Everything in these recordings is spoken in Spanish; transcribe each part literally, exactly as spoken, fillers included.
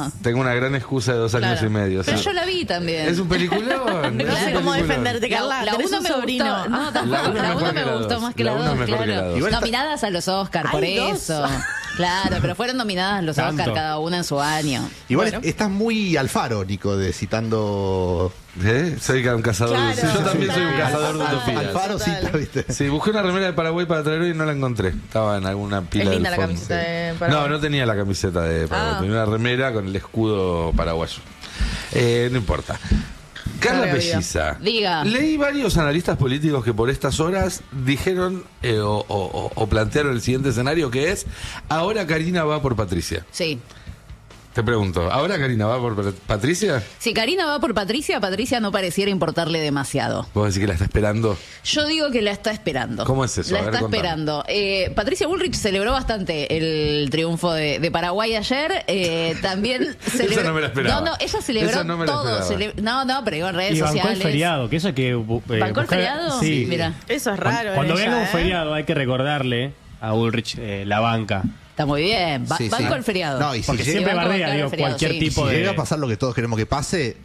no. Tengo una gran excusa de dos años Claro. y medio. o sea, Pero yo la vi también. Es un peliculón. No es sé un cómo peliculón. defenderte, Carla. La Tenés uno un me sobrino. gustó. No, tampoco. La uno La mejor uno que me la gustó dos. más que La la uno dos, mejor que la claro. dos. Igual está- Nominadas a los Oscar, por Hay dos. eso. Claro, pero fueron nominadas a los Tanto. Oscar cada una en su año. Igual Bueno. es- estás muy Alfaro, Nico, de citando. ¿Eh? Soy un cazador Claro, de Yo también soy un total, cazador de total. utopías. Alfaro Total. cita, ¿viste? Sí, busqué una remera de Paraguay para traer hoy y no la encontré. Estaba en alguna pila Es del linda la fondo. camiseta de Paraguay. No, no tenía la camiseta de Paraguay. Ah. Tenía una remera con el escudo paraguayo. Eh, no importa. Carla Larga vida. Pelliza. Diga. Leí varios analistas políticos que por estas horas dijeron eh, o, o- o- o plantearon el siguiente escenario, que es: ahora Karina va por Patricia. Sí. Te pregunto, ¿ahora Karina va por Patricia? Si Karina va por Patricia, Patricia no pareciera importarle demasiado. ¿Vos decís que la está esperando? Yo digo que la está esperando. ¿Cómo es eso? La A ver, está contame. esperando. Eh, Patricia Bullrich celebró bastante el triunfo de, de Paraguay ayer. Eh, también celebró. no me la esperaba. No, no, ella celebró Esa no me la todo. esperaba. cele- No, no, pero digo en redes Y bancó sociales. el feriado, que eso hay que... bu- eh, ¿Bancó el buscar- feriado? Sí. Mira, Eso es raro. Cuando, cuando en venga ella, un ¿eh? feriado hay que recordarle a Ulrich eh, la banca. está muy bien. Ba- Sí, sí. banco el feriado. No, y si Porque llega- siempre banco bardea, bancar el digo, feriado, cualquier sí. tipo Si de... llega a pasar lo que todos queremos que pase,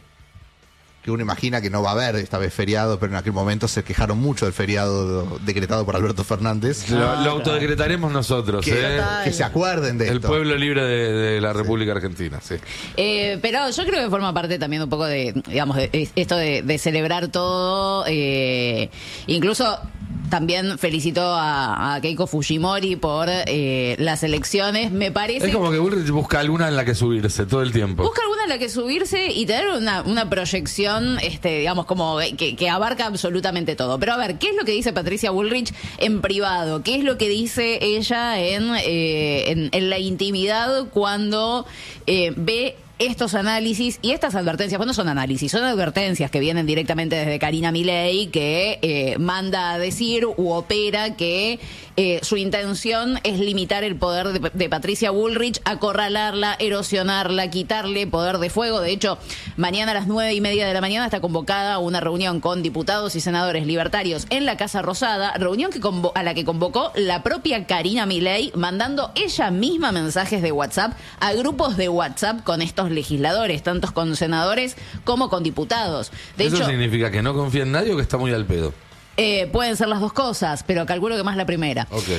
que uno imagina que no va a haber esta vez feriado, pero en aquel momento se quejaron mucho del feriado decretado por Alberto Fernández. Lo, lo autodecretaremos nosotros, Que, ¿eh? que se acuerden de El esto. pueblo libre de, de la República Argentina, sí. Eh, pero yo creo que forma parte también un poco de, digamos, de, de esto de, de celebrar todo. Eh, incluso también felicitó a, a Keiko Fujimori por eh, las elecciones. Me parece. Es como que Bullrich busca alguna en la que subirse todo el tiempo. Busca alguna en la que subirse y tener una, una proyección, este, digamos, como que, que abarca absolutamente todo. Pero a ver, ¿qué es lo que dice Patricia Bullrich en privado? ¿Qué es lo que dice ella en, eh, en, en la intimidad cuando eh, ve estos análisis y estas advertencias? Bueno, no son análisis, son advertencias que vienen directamente desde Karina Milei, que eh, manda a decir u opera que eh, su intención es limitar el poder de, de Patricia Bullrich, acorralarla, erosionarla, quitarle poder de fuego. De hecho, mañana a las nueve y media de la mañana está convocada una reunión con diputados y senadores libertarios en la Casa Rosada, reunión que convo- a la que convocó la propia Karina Milei, mandando ella misma mensajes de WhatsApp a grupos de WhatsApp con estos legisladores, tanto con senadores como con diputados. De ¿Eso hecho, significa que no confía en nadie o que está muy al pedo? eh, pueden ser las dos cosas, pero calculo que más la primera. Ok.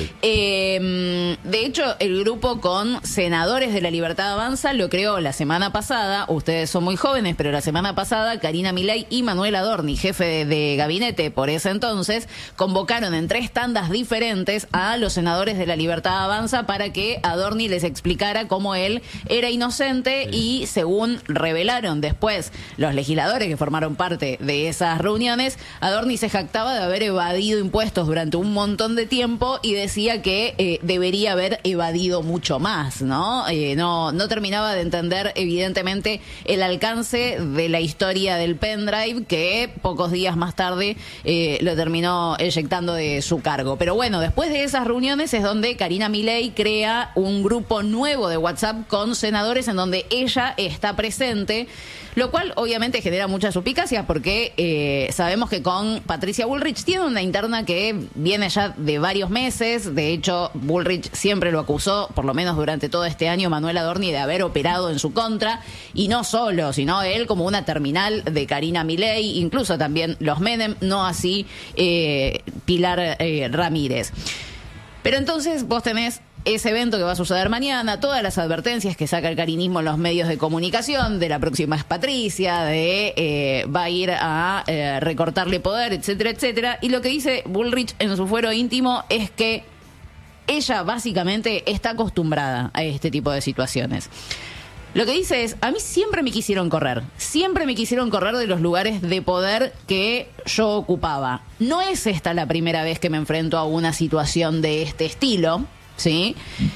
Eh, de hecho, el grupo con senadores de la Libertad Avanza lo creó la semana pasada. Ustedes son muy jóvenes, pero la semana pasada Karina Milei y Manuel Adorni, jefe de, de gabinete por ese entonces, convocaron en tres tandas diferentes a los senadores de la Libertad Avanza para que Adorni les explicara cómo él era inocente y, según revelaron después los legisladores que formaron parte de esas reuniones, Adorni se jactaba de haber evadido impuestos durante un montón de tiempo y decía que eh, debería haber evadido mucho más, ¿no? Eh, no, no terminaba de entender, evidentemente, el alcance de la historia del pendrive, que pocos días más tarde eh, lo terminó eyectando de su cargo. Pero bueno, después de esas reuniones es donde Karina Milei crea un grupo nuevo de WhatsApp con senadores en donde ella está presente, lo cual obviamente genera mucha suspicacia porque eh, sabemos que con Patricia Bullrich tiene una interna que viene ya de varios meses. De hecho, Bullrich siempre lo acusó, por lo menos durante todo este año, Manuel Adorni, de haber operado en su contra, y no solo, sino él como una terminal de Karina Milei, incluso también los Menem, no así eh, Pilar eh, Ramírez. Pero entonces vos tenés ese evento que va a suceder mañana, todas las advertencias que saca el carinismo en los medios de comunicación, de la próxima es Patricia, de eh, va a ir a eh, recortarle poder, etcétera, etcétera. Y lo que dice Bullrich en su fuero íntimo es que ella básicamente está acostumbrada a este tipo de situaciones. Lo que dice es, a mí siempre me quisieron correr, siempre me quisieron correr de los lugares de poder que yo ocupaba. No es esta la primera vez que me enfrento a una situación de este estilo, ¿sí?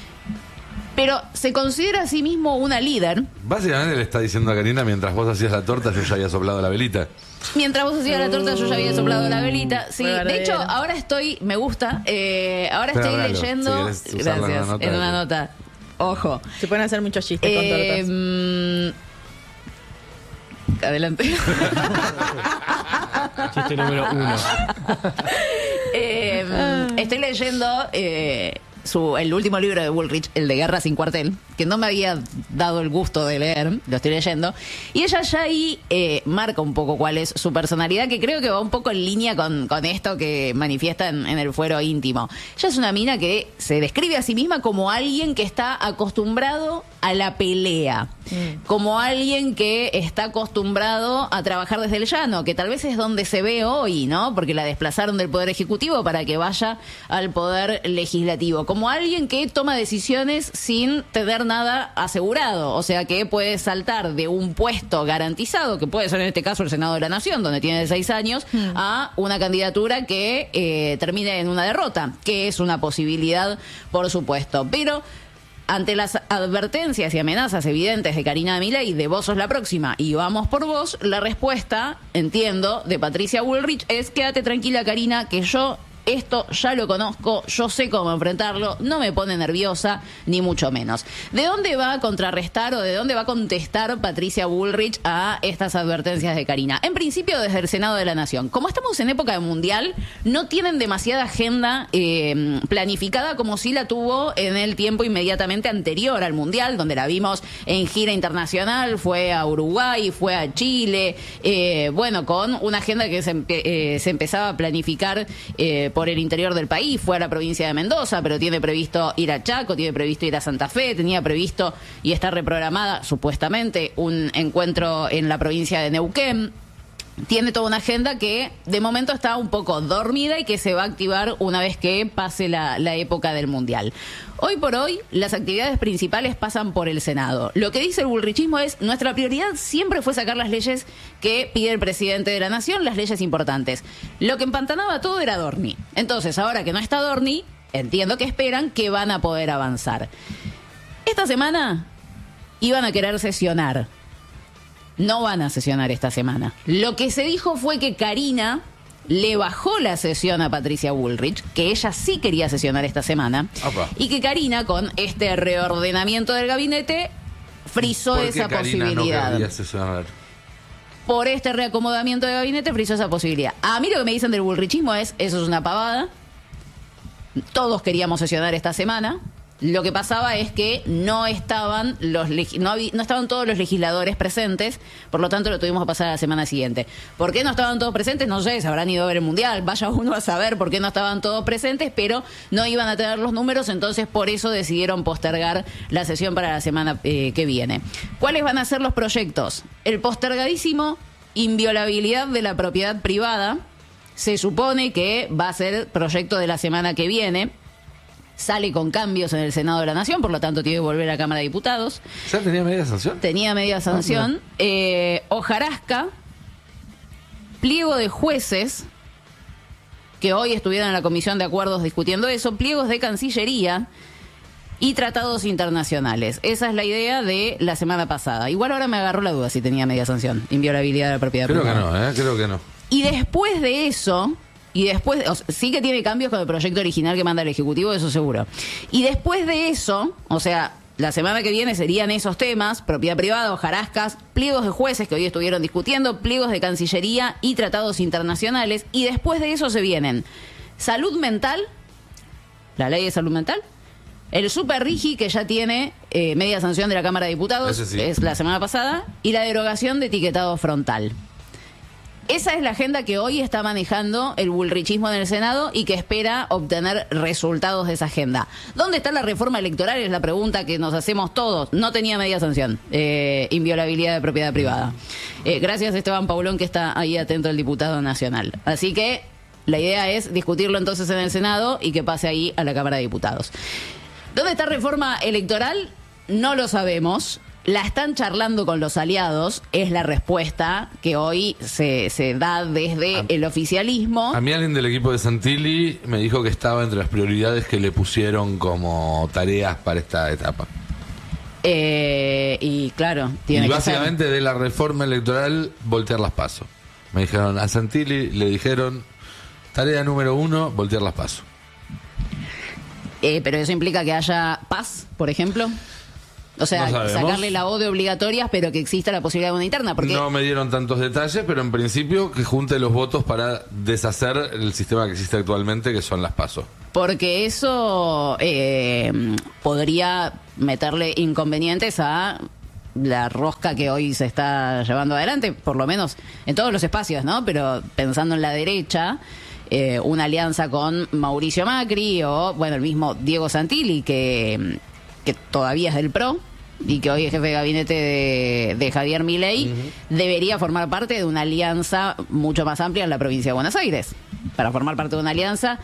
Pero se considera a sí mismo una líder. Básicamente le está diciendo a Karina, mientras vos hacías la torta, yo ya había soplado la velita. Mientras vos hacías la torta, yo ya había soplado la velita. Sí, Muy de verdadero. hecho, ahora estoy, me gusta, eh, ahora Pero estoy háblalo, leyendo, si querés usarlo en una gracias, nota, en una sí. nota. Ojo. Se pueden hacer muchos chistes con Eh, tortas. mm, adelante. Chiste número uno. Eh, estoy leyendo eh, su, el último libro de Bullrich, el de Guerra sin cuartel, que no me había dado el gusto de leer, lo estoy leyendo, y ella ya ahí eh, marca un poco cuál es su personalidad, que creo que va un poco en línea con, con esto que manifiesta en, en el fuero íntimo. Ella es una mina que se describe a sí misma como alguien que está acostumbrado a la pelea, mm. como alguien que está acostumbrado a trabajar desde el llano, que tal vez es donde se ve hoy, ¿no? Porque la desplazaron del Poder Ejecutivo para que vaya al Poder Legislativo, como alguien que toma decisiones sin tener nada asegurado, o sea que puede saltar de un puesto garantizado, que puede ser en este caso el Senado de la Nación, donde tiene seis años, mm. a una candidatura que eh, termine en una derrota, que es una posibilidad, por supuesto, pero ante las advertencias y amenazas evidentes de Karina Milei de vos sos la próxima y vamos por vos, la respuesta, entiendo, de Patricia Bullrich es: quédate tranquila, Karina, que yo esto ya lo conozco, yo sé cómo enfrentarlo, no me pone nerviosa, ni mucho menos. ¿De dónde va a contrarrestar o de dónde va a contestar Patricia Bullrich a estas advertencias de Karina? En principio, desde el Senado de la Nación. Como estamos en época de mundial, no tienen demasiada agenda eh, planificada como sí la tuvo en el tiempo inmediatamente anterior al mundial, donde la vimos en gira internacional, fue a Uruguay, fue a Chile, eh, bueno, con una agenda que se, empe eh, se empezaba a planificar eh, por el interior del país, fue a la provincia de Mendoza, pero tiene previsto ir a Chaco, tiene previsto ir a Santa Fe, tenía previsto y está reprogramada supuestamente un encuentro en la provincia de Neuquén. Tiene toda una agenda que de momento está un poco dormida y que se va a activar una vez que pase la, la época del Mundial. Hoy por hoy, las actividades principales pasan por el Senado. Lo que dice el bullrichismo es: nuestra prioridad siempre fue sacar las leyes que pide el presidente de la Nación, las leyes importantes. Lo que empantanaba todo era Dorni. Entonces, ahora que no está Dorni, entiendo que esperan que van a poder avanzar. Esta semana iban a querer sesionar. No van a sesionar esta semana. Lo que se dijo fue que Karina le bajó la sesión a Patricia Bullrich, que ella sí quería sesionar esta semana, Opa. y que Karina, con este reordenamiento del gabinete, frizó esa Karina posibilidad. No quería sesionar? Por este reacomodamiento de gabinete, frizó esa posibilidad. A mí lo que me dicen del bullrichismo es: eso es una pavada. Todos queríamos sesionar esta semana. Lo que pasaba es que no estaban los no, había, no estaban todos los legisladores presentes, por lo tanto lo tuvimos que pasar a la semana siguiente. ¿Por qué no estaban todos presentes? No sé, se habrán ido a ver el Mundial, vaya uno a saber por qué no estaban todos presentes, pero no iban a tener los números, entonces por eso decidieron postergar la sesión para la semana eh, que viene. ¿Cuáles van a ser los proyectos? El postergadísimo inviolabilidad de la propiedad privada, se supone que va a ser proyecto de la semana que viene. Sale con cambios en el Senado de la Nación, por lo tanto tiene que volver a Cámara de Diputados. ¿Ya tenía media sanción? Tenía media sanción. Ah, eh, hojarasca, pliego de jueces, que hoy estuvieron en la Comisión de Acuerdos discutiendo eso, pliegos de Cancillería y tratados internacionales. Esa es la idea de la semana pasada. Igual ahora me agarró la duda si tenía media sanción, inviolabilidad de la propiedad Creo privada. que no, ¿eh? Creo que no. Y después de eso... Y después, o sea, sí que tiene cambios con el proyecto original que manda el Ejecutivo, eso seguro. Y después de eso, o sea, la semana que viene serían esos temas: propiedad privada, hojarascas, pliegos de jueces que hoy estuvieron discutiendo, pliegos de Cancillería y tratados internacionales. Y después de eso se vienen salud mental, la ley de salud mental, el Super Rigi, que ya tiene eh, media sanción de la Cámara de Diputados, sí. es la semana pasada, y la derogación de etiquetado frontal. Esa es la agenda que hoy está manejando el bullrichismo en el Senado y que espera obtener resultados de esa agenda. ¿Dónde está la reforma electoral? Es la pregunta que nos hacemos todos. No tenía media sanción. Eh, inviolabilidad de propiedad privada. Eh, gracias a Esteban Paulón, que está ahí atento al diputado nacional. Así que la idea es discutirlo entonces en el Senado y que pase ahí a la Cámara de Diputados. ¿Dónde está reforma electoral? No lo sabemos. La están charlando con los aliados, es la respuesta que hoy se, se da desde a, el oficialismo. A mí alguien del equipo de Santilli me dijo que estaba entre las prioridades que le pusieron como tareas para esta etapa. Eh, y claro, tiene y que básicamente ser. De la reforma electoral, voltear las PASO. Me dijeron, a Santilli le dijeron, tarea número uno, voltear las PASO. Eh, pero eso implica que haya paz, por ejemplo. O sea, No sabemos. sacarle la O de obligatorias, pero que exista la posibilidad de una interna. Porque No me dieron tantos detalles, pero en principio que junte los votos para deshacer el sistema que existe actualmente, que son las PASO. Porque eso eh, podría meterle inconvenientes a la rosca que hoy se está llevando adelante, por lo menos en todos los espacios, ¿no? Pero pensando en la derecha, eh, una alianza con Mauricio Macri o, bueno, el mismo Diego Santilli, que, que todavía es del P R O y que hoy es jefe de gabinete de, de Javier Milei, uh-huh. debería formar parte de una alianza mucho más amplia en la provincia de Buenos Aires. Para formar parte de una alianza,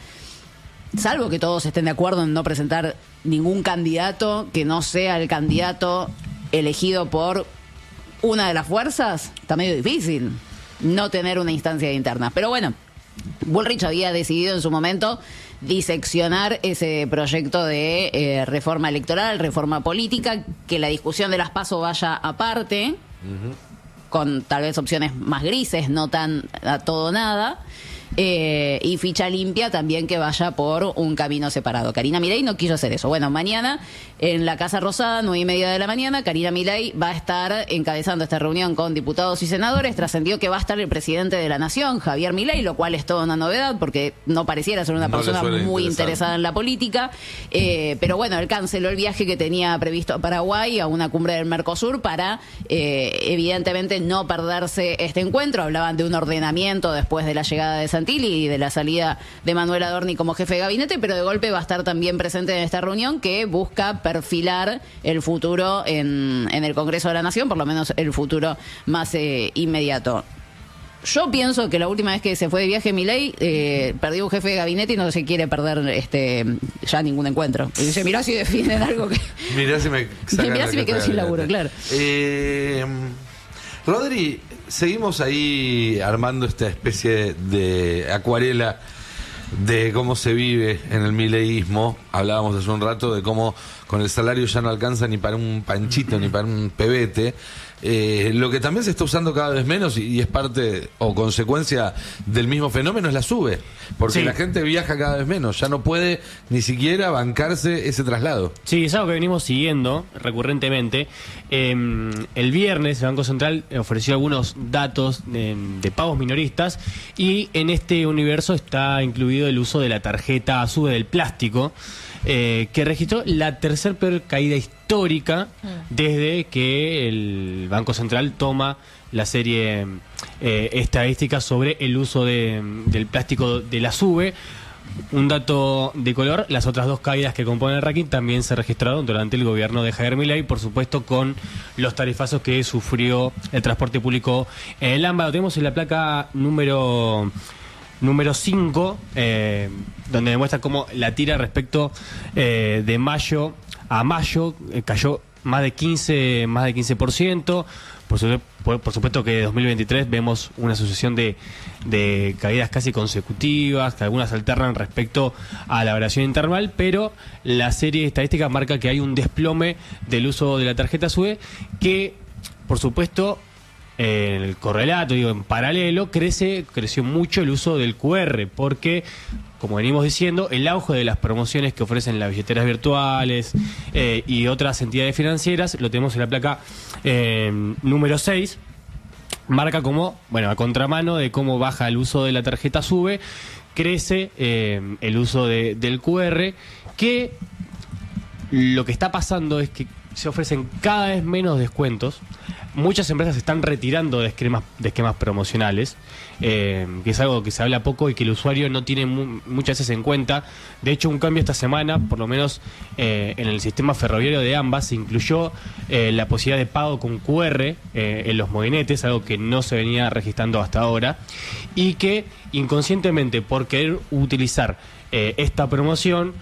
salvo que todos estén de acuerdo en no presentar ningún candidato que no sea el candidato elegido por una de las fuerzas, está medio difícil no tener una instancia de interna. Pero bueno, Bullrich había decidido en su momento diseccionar ese proyecto de eh, reforma electoral, reforma política, que la discusión de las PASO vaya aparte, uh-huh. con tal vez opciones más grises, no tan a todo o nada. Eh, y ficha limpia también que vaya por un camino separado. Karina Milei no quiso hacer eso. Bueno, mañana en la Casa Rosada, nueve y media de la mañana, Karina Milei va a estar encabezando esta reunión con diputados y senadores. Trascendió que va a estar el presidente de la Nación, Javier Milei, lo cual es toda una novedad porque no pareciera ser una no persona muy interesada en la política. Eh, pero bueno, él canceló el viaje que tenía previsto a Paraguay, a una cumbre del Mercosur, para eh, evidentemente no perderse este encuentro. Hablaban de un ordenamiento después de la llegada de Santilli y de la salida de Manuel Adorni como jefe de gabinete, pero de golpe va a estar también presente en esta reunión que busca perfilar el futuro en, en el Congreso de la Nación, por lo menos el futuro más eh, inmediato. Yo pienso que la última vez que se fue de viaje Milei, eh, perdió un jefe de gabinete y no se quiere perder este ya ningún encuentro. Y dice, mirá si definen algo que... Mirá si me, mirá si me quedo sin laburo, claro. Eh, Rodri, seguimos ahí armando esta especie de acuarela de cómo se vive en el mileísmo. Hablábamos hace un rato de cómo con el salario ya no alcanza ni para un panchito, ni para un pebete. Eh, lo que también se está usando cada vez menos y, y es parte o consecuencia del mismo fenómeno es la SUBE, porque sí. la gente viaja cada vez menos, ya no puede ni siquiera bancarse ese traslado. Sí, es algo que venimos siguiendo recurrentemente. Eh, el viernes el Banco Central ofreció algunos datos de, de pagos minoristas y en este universo está incluido el uso de la tarjeta SUBE del plástico, eh, que registró la tercer peor caída histórica desde que el Banco Central toma la serie eh, estadística sobre el uso de, del plástico de la SUBE. Un dato de color, las otras dos caídas que componen el ranking también se registraron durante el gobierno de Javier Milei, por supuesto con los tarifazos que sufrió el transporte público en el AMBA. Lo tenemos en la placa número... número cinco, eh, donde demuestra cómo la tira respecto eh, de mayo a mayo eh, cayó más de quince, más de quince por ciento. Por, su, por, por supuesto que en dos mil veintitrés vemos una sucesión de, de caídas casi consecutivas, que algunas alternan respecto a la variación interval, pero la serie de estadísticas marca que hay un desplome del uso de la tarjeta SUBE que, por supuesto, en el correlato, digo, en paralelo, crece, creció mucho el uso del Q R, porque, como venimos diciendo, el auge de las promociones que ofrecen las billeteras virtuales eh, y otras entidades financieras, lo tenemos en la placa eh, número seis, marca como, bueno, a contramano de cómo baja el uso de la tarjeta SUBE, crece eh, el uso de, del Q R, que lo que está pasando es que se ofrecen cada vez menos descuentos. Muchas empresas se están retirando de esquemas, de esquemas promocionales, eh, que es algo que se habla poco y que el usuario no tiene mu muchas veces en cuenta. De hecho, un cambio esta semana, por lo menos eh, en el sistema ferroviario de ambas, se incluyó eh, la posibilidad de pago con Q R eh, en los movinetes, algo que no se venía registrando hasta ahora, y que inconscientemente, por querer utilizar eh, esta promoción,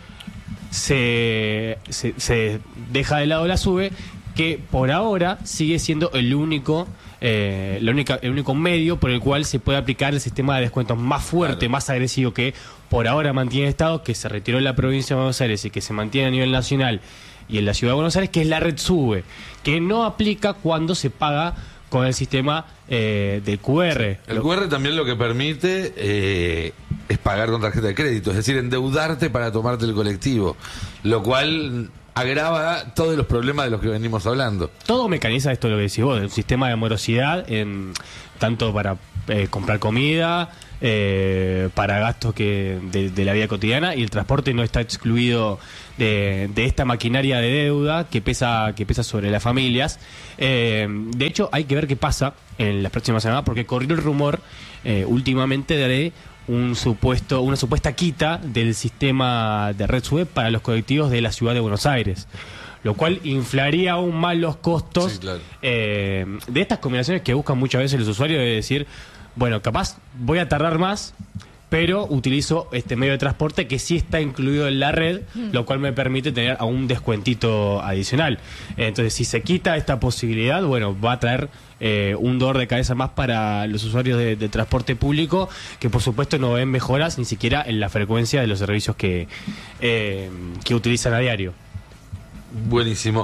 se, se, se deja de lado la SUBE, que por ahora sigue siendo el único, eh, la única, el único medio por el cual se puede aplicar el sistema de descuentos más fuerte, claro, más agresivo que por ahora mantiene el Estado, que se retiró en la provincia de Buenos Aires y que se mantiene a nivel nacional y en la ciudad de Buenos Aires, que es la red SUBE, que no aplica cuando se paga con el sistema eh, del Q R. El Q R también lo que permite eh, es pagar con tarjeta de crédito, es decir, endeudarte para tomarte el colectivo, lo cual agrava todos los problemas de los que venimos hablando. Todo mecaniza esto, lo que decís vos, un sistema de morosidad, en, tanto para eh, comprar comida, eh, para gastos que de, de la vida cotidiana, y el transporte no está excluido de, de esta maquinaria de deuda que pesa que pesa sobre las familias. Eh, de hecho, hay que ver qué pasa en las próximas semanas, porque corrió el rumor eh, últimamente de un supuesto una supuesta quita del sistema de red SUBE para los colectivos de la ciudad de Buenos Aires, lo cual inflaría aún más los costos. Sí, claro. eh, de estas combinaciones que buscan muchas veces los usuarios, de decir, bueno, capaz voy a tardar más, pero utilizo este medio de transporte que sí está incluido en la red, mm. lo cual me permite tener a un descuentito adicional. Entonces, si se quita esta posibilidad, bueno, va a traer eh, un dolor de cabeza más para los usuarios de, de transporte público, que por supuesto no ven mejoras ni siquiera en la frecuencia de los servicios que, eh, que utilizan a diario. Buenísimo.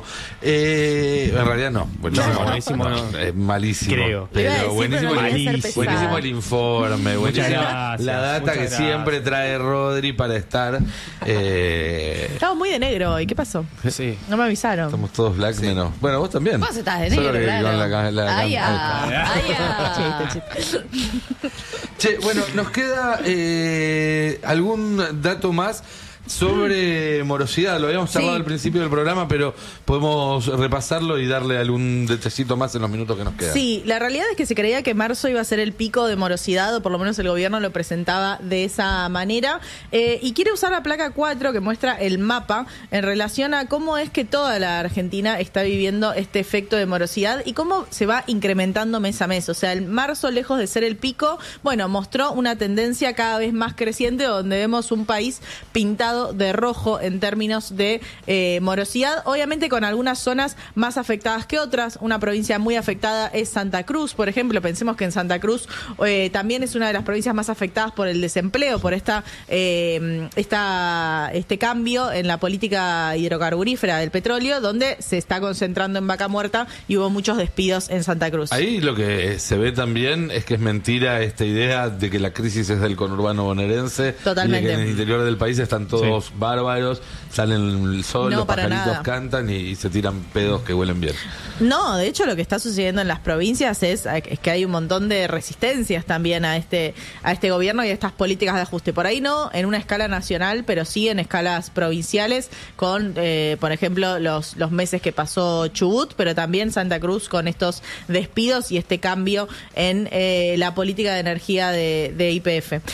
Eh, en realidad no. Buenísimo, No, no, buenísimo no, no. Es malísimo. Creo. Le iba a Pero decir, buenísimo, pero no el, quería ser buenísimo pesada. el informe. Buenísima gracias, la data muchas que gracias. siempre trae Rodri para estar. Eh, Estamos muy de negro hoy. ¿Qué pasó? Sí. No me avisaron. estamos todos black menos. Bueno, vos también. Vos estás de Solo negro, que claro. con la ca- la- Ay, la- ah, ay, ah. Chiste, chiste. Che, bueno, nos queda eh, algún dato más sobre morosidad. Lo habíamos charlado Sí. al principio del programa, pero podemos repasarlo y darle algún detallecito más en los minutos que nos quedan. Sí, la realidad es que se creía que marzo iba a ser el pico de morosidad, o por lo menos el gobierno lo presentaba de esa manera. Eh, y quiere usar la placa cuatro que muestra el mapa en relación a cómo es que toda la Argentina está viviendo este efecto de morosidad y cómo se va incrementando mes a mes. O sea, el marzo, lejos de ser el pico, bueno, mostró una tendencia cada vez más creciente, donde vemos un país pintado de rojo en términos de eh, morosidad, obviamente con algunas zonas más afectadas que otras. Una provincia muy afectada es Santa Cruz, por ejemplo. Pensemos que en Santa Cruz eh, también es una de las provincias más afectadas por el desempleo, por esta, eh, esta este cambio en la política hidrocarburífera del petróleo, donde se está concentrando en Vaca Muerta y hubo muchos despidos en Santa Cruz. Ahí lo que se ve también es que es mentira esta idea de que la crisis es del conurbano bonaerense. Totalmente. Y de que en el interior del país están todos Sí. bárbaros, salen el sol, No, los para pajaritos nada. cantan y, y se tiran pedos que huelen bien. No, de hecho lo que está sucediendo en las provincias es, es que hay un montón de resistencias también a este a este gobierno y a estas políticas de ajuste. Por ahí no en una escala nacional, pero sí en escalas provinciales, con, eh, por ejemplo, los, los meses que pasó Chubut, pero también Santa Cruz con estos despidos y este cambio en eh, la política de energía de, de Y P F.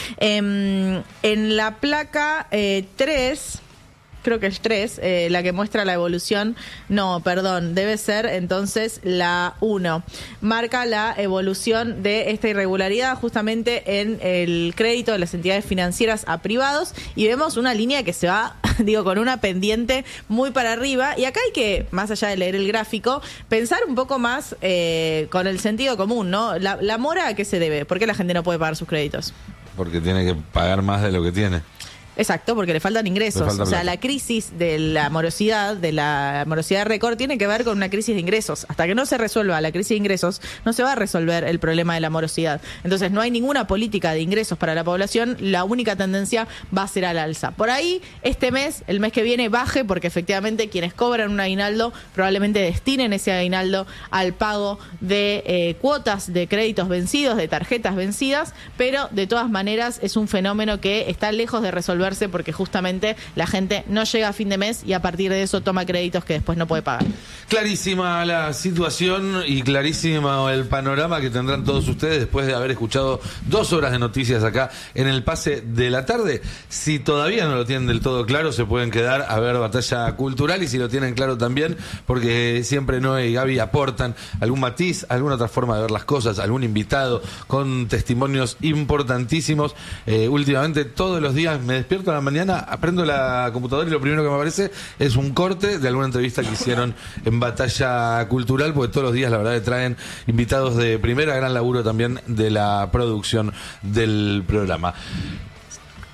Eh, en la placa eh, tres... Creo que es tres, eh, la que muestra la evolución. No, perdón, debe ser entonces la uno. Marca la evolución de esta irregularidad justamente en el crédito de las entidades financieras a privados, y vemos una línea que se va, digo, con una pendiente muy para arriba. Y acá hay que, más allá de leer el gráfico, pensar un poco más eh, con el sentido común, ¿no? La, la mora, ¿a qué se debe? ¿Por qué la gente no puede pagar sus créditos? Porque tiene que pagar más de lo que tiene. Exacto, porque le faltan ingresos. Le falta o sea, plata. la crisis de la morosidad, de la morosidad récord, tiene que ver con una crisis de ingresos. Hasta que no se resuelva la crisis de ingresos, no se va a resolver el problema de la morosidad. Entonces, no hay ninguna política de ingresos para la población. La única tendencia va a ser al alza. Por ahí, este mes, el mes que viene, baje, porque efectivamente quienes cobran un aguinaldo probablemente destinen ese aguinaldo al pago de eh, cuotas de créditos vencidos, de tarjetas vencidas, pero de todas maneras es un fenómeno que está lejos de resolver, porque justamente la gente no llega a fin de mes y a partir de eso toma créditos que después no puede pagar. Clarísima la situación y clarísimo el panorama que tendrán todos ustedes después de haber escuchado dos horas de noticias acá en el pase de la tarde. Si todavía no lo tienen del todo claro, se pueden quedar a ver Batalla Cultural, y si lo tienen claro también, porque siempre Noé y Gaby aportan algún matiz, alguna otra forma de ver las cosas, algún invitado con testimonios importantísimos. Eh, últimamente todos los días me despierto a la mañana, aprendo la computadora y lo primero que me aparece es un corte de alguna entrevista que hicieron en Batalla Cultural, porque todos los días la verdad que traen invitados de primera, gran laburo también de la producción del programa.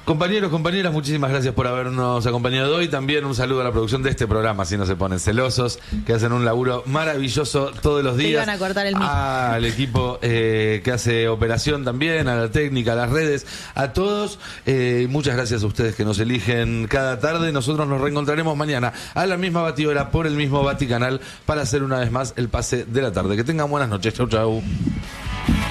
Compañeros, compañeras, muchísimas gracias por habernos acompañado hoy. También un saludo a la producción de este programa, si no se ponen celosos, que hacen un laburo maravilloso todos los días. Te iban a cortar el mic. Al equipo eh, que hace operación también, a la técnica, a las redes, a todos. Eh, muchas gracias a ustedes que nos eligen cada tarde. Nosotros nos reencontraremos mañana a la misma batidora por el mismo Baticanal para hacer una vez más el pase de la tarde. Que tengan buenas noches. Chau, chau.